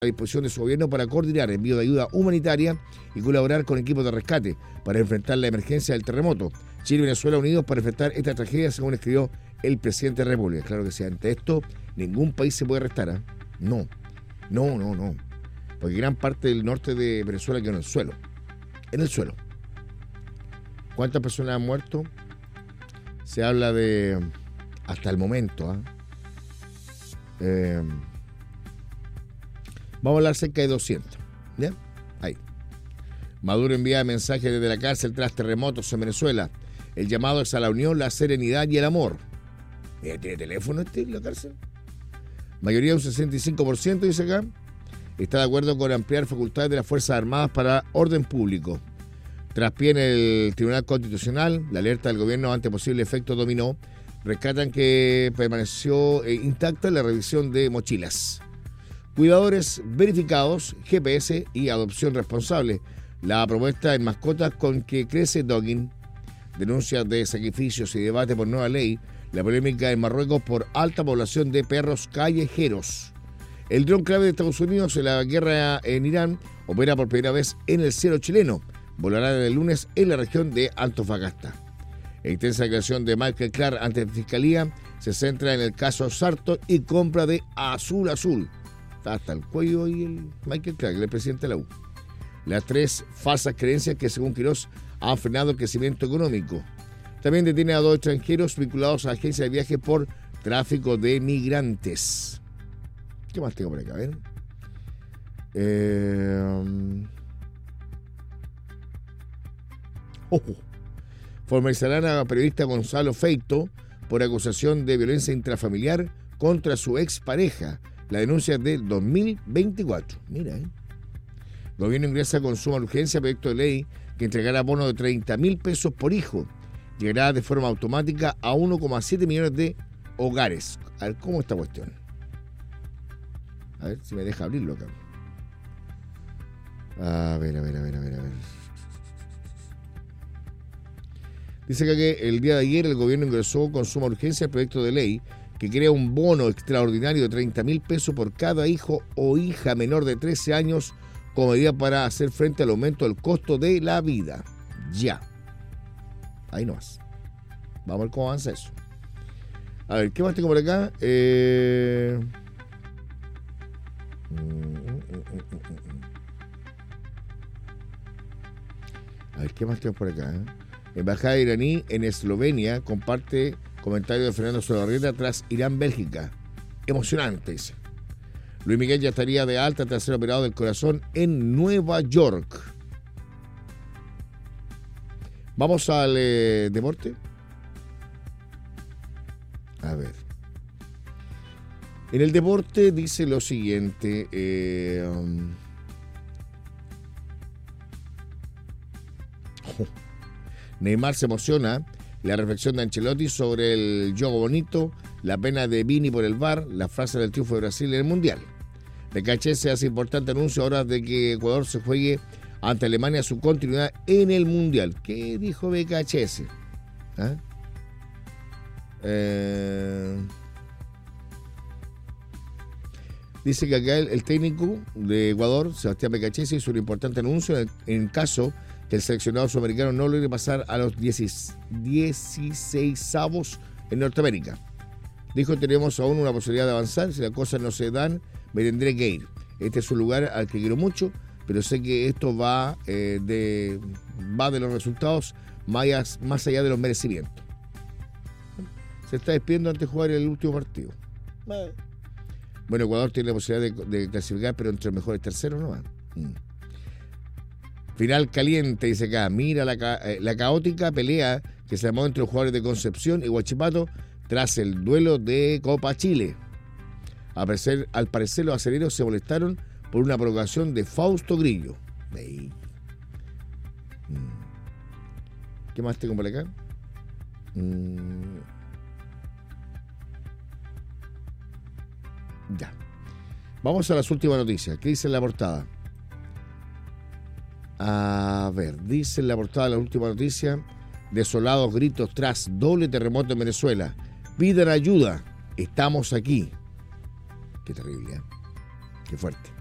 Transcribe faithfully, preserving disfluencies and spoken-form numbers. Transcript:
a disposición de su gobierno para coordinar envío de ayuda humanitaria y colaborar con equipos de rescate para enfrentar la emergencia del terremoto. Chile y Venezuela unidos para enfrentar esta tragedia, según escribió el presidente de la República. Claro que sí, ante esto ningún país se puede restar, ¿eh? No, no, no, no. Porque gran parte del norte de Venezuela quedó en el suelo. En el suelo. ¿Cuántas personas han muerto? Se habla de, hasta el momento, ¿eh? Eh, vamos a hablar cerca de doscientos. ¿Ya? Ahí. Maduro envía mensajes desde la cárcel tras terremotos en Venezuela. El llamado es a la unión, la serenidad y el amor. Mira, ¿tiene teléfono este en la cárcel? Mayoría un sesenta y cinco por ciento, dice acá. Está de acuerdo con ampliar facultades de las Fuerzas Armadas para orden público. Tras pie en el Tribunal Constitucional, la alerta del gobierno ante posible efecto dominó, rescatan que permaneció eh, intacta la revisión de mochilas. Cuidadores verificados, G P S y adopción responsable. La propuesta en mascotas con que crece Dogging. Denuncias de sacrificios y debate por nueva ley. La polémica en Marruecos por alta población de perros callejeros. El dron clave de Estados Unidos en la guerra en Irán opera por primera vez en el cielo chileno. Volará el lunes en la región de Antofagasta. La intensa declaración de Michael Clark ante la Fiscalía se centra en el caso Sarto y compra de Azul Azul. Está hasta el cuello y el Michael Clark, el presidente de la U. Las tres falsas creencias que, según Quirós, han frenado el crecimiento económico. También detiene a dos extranjeros vinculados a agencias de viaje por tráfico de migrantes. ¿Qué más tengo por acá? A ver. Eh... Oh. Formalizarán a periodista Gonzalo Feito por acusación de violencia intrafamiliar contra su expareja. La denuncia es del dos mil veinticuatro. Mira, ¿eh? El gobierno ingresa con suma urgencia proyecto de ley que entregará bono de treinta mil pesos por hijo. Llegará de forma automática a uno coma siete millones de hogares. A ver, ¿cómo es esta cuestión? A ver si me deja abrirlo acá. A ver, a ver, a ver, a ver, a ver. Dice que el día de ayer el gobierno ingresó con suma urgencia el proyecto de ley que crea un bono extraordinario de treinta mil pesos por cada hijo o hija menor de trece años como medida para hacer frente al aumento del costo de la vida. Ya. Ahí nomás. Vamos a ver cómo avanza eso. A ver, ¿qué más tengo por acá? Eh... A ver, ¿qué más tengo por acá? ¿Eh? Embajada iraní en Eslovenia comparte comentario de Fernando Solabarrieta tras Irán-Bélgica. Emocionante, dice. Luis Miguel ya estaría de alta tras ser operado del corazón en Nueva York. Vamos al eh, deporte. A ver. En el deporte dice lo siguiente. Eh, um, oh, Neymar se emociona. La reflexión de Ancelotti sobre el juego bonito, la pena de Vini por el V A R, la frase del triunfo de Brasil en el Mundial. B K H S hace importante anuncio ahora de que Ecuador se juegue ante Alemania su continuidad en el Mundial. ¿Qué dijo B K H S? ¿Ah? Eh... Dice que acá el, el técnico de Ecuador, Sebastián B K H S, hizo un importante anuncio en, en caso que el seleccionado sudamericano no logre pasar a los dieciseisavos en Norteamérica. Dijo, tenemos aún una posibilidad de avanzar, si las cosas no se dan, me tendré que ir. Este es un lugar al que quiero mucho, pero sé que esto va, eh, de, va de los resultados más, más allá de los merecimientos. Se está despidiendo antes de jugar el último partido. Bueno, Ecuador tiene la posibilidad de, de clasificar, pero entre los mejores terceros no van. Mm. Final caliente, dice acá. Mira la, eh, la caótica pelea que se armó entre los jugadores de Concepción y Huachipato tras el duelo de Copa Chile. Al parecer, al parecer los aceleros se molestaron por una provocación de Fausto Grillo. Hey. Mm. ¿Qué más tengo por acá? Mm. Ya. Vamos a las últimas noticias. ¿Qué dice en la portada? A ver, dice en la portada de la última noticia: desolados gritos tras doble terremoto en Venezuela. Pidan ayuda. Estamos aquí. Qué terrible, ¿eh? Qué fuerte.